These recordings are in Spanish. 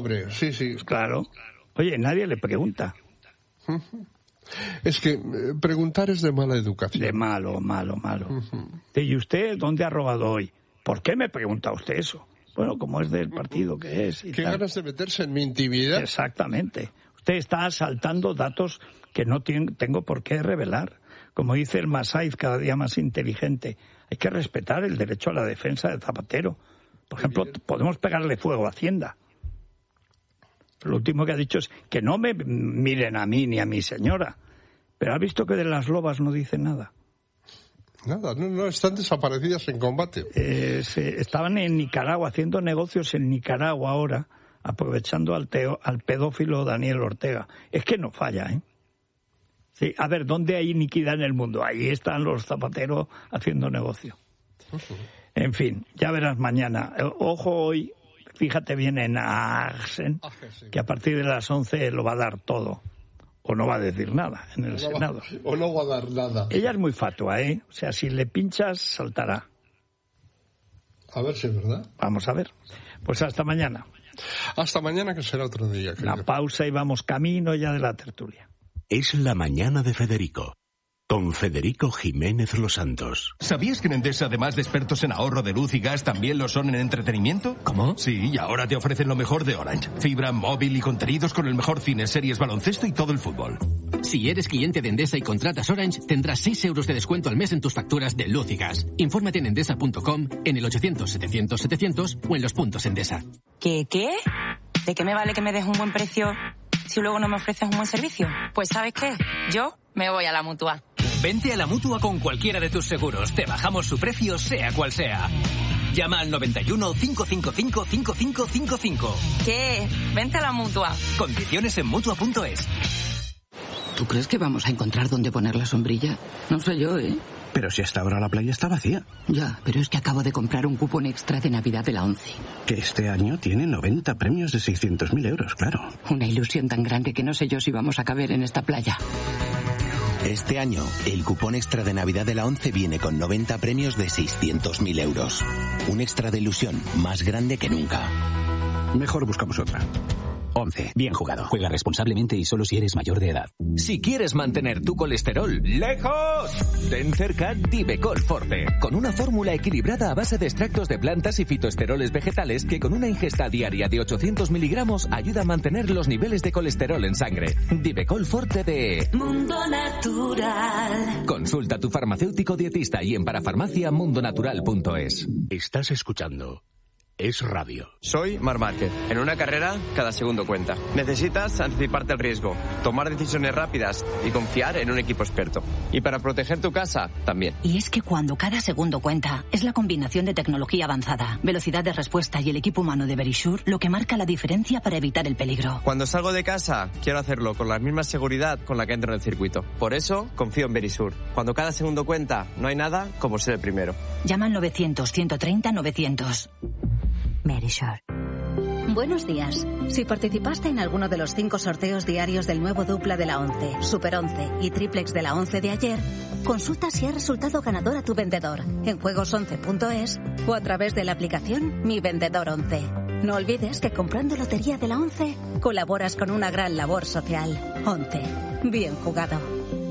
hombre, sí. Claro. Oye, nadie le pregunta. Es que preguntar es de mala educación. De malo. ¿Y usted dónde ha robado hoy? ¿Por qué me pregunta usted eso? Bueno, como es del partido que es. ¿Qué ganas de meterse en mi intimidad? Exactamente. Usted está asaltando datos que no tengo por qué revelar. Como dice el Masaiz, cada día más inteligente, hay que respetar el derecho a la defensa de Zapatero. Por ejemplo, podemos pegarle fuego a Hacienda. Lo último que ha dicho es que no me miren a mí ni a mi señora. Pero ha visto que de las lobas no dice nada. Nada, no, están desaparecidas en combate. Estaban en Nicaragua, haciendo negocios en Nicaragua ahora, aprovechando al pedófilo Daniel Ortega. Es que no falla, ¿eh? Sí, a ver, ¿dónde hay iniquidad en el mundo? Ahí están los zapateros haciendo negocio. En fin, ya verás mañana. Ojo hoy, fíjate bien en Arsen, que a partir de las 11 lo va a dar todo. O no va a decir nada en el Senado. O no va a dar nada. Ella es muy fatua, ¿eh? O sea, si le pinchas, saltará. A ver si es verdad. Vamos a ver. Pues hasta mañana. Hasta mañana, que será otro día. Una pausa y vamos camino ya de la tertulia. Es la mañana de Federico. Con Federico Jiménez Los Santos. ¿Sabías que en Endesa, además de expertos en ahorro de luz y gas, también lo son en entretenimiento? ¿Cómo? Sí, y ahora te ofrecen lo mejor de Orange. Fibra, móvil y contenidos con el mejor cine, series, baloncesto y todo el fútbol. Si eres cliente de Endesa y contratas Orange, tendrás 6 euros de descuento al mes en tus facturas de luz y gas. Infórmate en endesa.com, en el 800-700-700 o en los puntos Endesa. ¿Qué? ¿De qué me vale que me des un buen precio si luego no me ofreces un buen servicio? Pues ¿sabes qué? Yo me voy a la Mutua. Vente a la Mutua con cualquiera de tus seguros. Te bajamos su precio, sea cual sea. Llama al 91 555 5555. ¿Qué? Vente a la Mutua. Condiciones en Mutua.es. ¿Tú crees que vamos a encontrar dónde poner la sombrilla? No sé yo, ¿eh? Pero si hasta ahora la playa está vacía. Ya, pero es que acabo de comprar un cupón extra de Navidad de la ONCE. Que este año tiene 90 premios de 600.000 euros, claro. Una ilusión tan grande que no sé yo si vamos a caber en esta playa. Este año, el cupón extra de Navidad de la ONCE viene con 90 premios de 600.000 euros. Un extra de ilusión más grande que nunca. Mejor buscamos otra. 11. Bien jugado. Juega responsablemente y solo si eres mayor de edad. Si quieres mantener tu colesterol lejos, ten cerca Divecol Forte, con una fórmula equilibrada a base de extractos de plantas y fitoesteroles vegetales que con una ingesta diaria de 800 miligramos ayuda a mantener los niveles de colesterol en sangre. Divecol Forte de Mundo Natural. Consulta a tu farmacéutico dietista y en parafarmaciamundonatural.es. Estás escuchando Es Radio. Soy Marc Márquez. En una carrera, cada segundo cuenta. Necesitas anticiparte al riesgo, tomar decisiones rápidas y confiar en un equipo experto. Y para proteger tu casa, también. Y es que cuando cada segundo cuenta, es la combinación de tecnología avanzada, velocidad de respuesta y el equipo humano de Verisure lo que marca la diferencia para evitar el peligro. Cuando salgo de casa, quiero hacerlo con la misma seguridad con la que entro en el circuito. Por eso, confío en Verisure. Cuando cada segundo cuenta, no hay nada como ser el primero. Llama al 900-130-900. Verisure. Buenos días. Si participaste en alguno de los 5 sorteos diarios del nuevo dupla de la ONCE, Super 11 y triplex de la ONCE de ayer, consulta si ha resultado ganador a tu vendedor en juegos11.es o a través de la aplicación Mi Vendedor 11. No olvides que comprando Lotería de la ONCE colaboras con una gran labor social. 11. Bien jugado.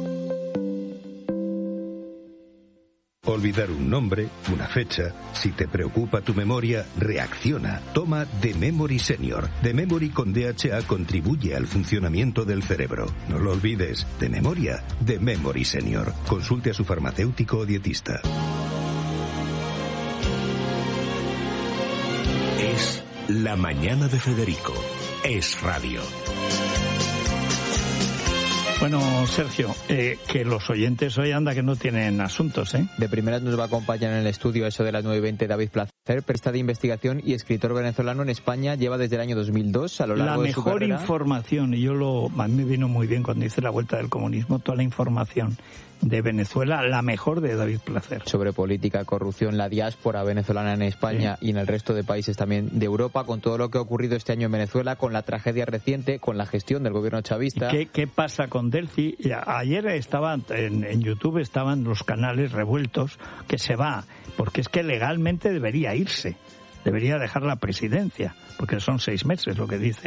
Olvidar un nombre, una fecha. Si te preocupa tu memoria, reacciona. Toma The Memory Senior. The Memory con DHA contribuye al funcionamiento del cerebro. No lo olvides. De memoria, The Memory Senior. Consulte a su farmacéutico o dietista. Es la mañana de Federico. Es Radio. Bueno, Sergio, que los oyentes hoy anda que no tienen asuntos, ¿eh? De primeras nos va a acompañar en el estudio eso de las 9:20 David Placer, periodista de investigación y escritor venezolano en España, lleva desde el año 2002 a lo largo de su carrera. La mejor información, y a mí me vino muy bien cuando hice la vuelta del comunismo, toda la información de Venezuela, la mejor de David Placer. Sobre política, corrupción, la diáspora venezolana en España y en el resto de países también de Europa, con todo lo que ha ocurrido este año en Venezuela, con la tragedia reciente, con la gestión del gobierno chavista. ¿Qué pasa con Delphi? Ayer estaban en YouTube, estaban los canales revueltos, que se va, porque es que legalmente debería irse, debería dejar la presidencia, porque son 6 meses lo que dice